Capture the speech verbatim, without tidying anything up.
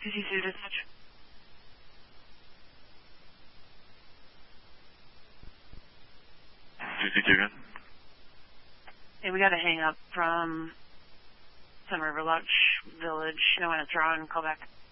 P C two dispatch. P C two again. Hey, we got to hang up from Sun River Lodge Village. You know when it's wrong, call back.